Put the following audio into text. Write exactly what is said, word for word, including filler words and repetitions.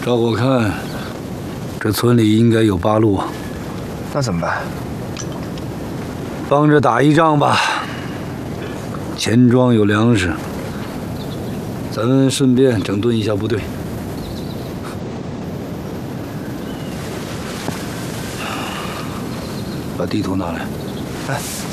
照我看，这村里应该有八路。 那怎么办？ 帮着打一仗吧。钱庄有粮食，咱们顺便整顿一下部队。把地图拿来。 哎。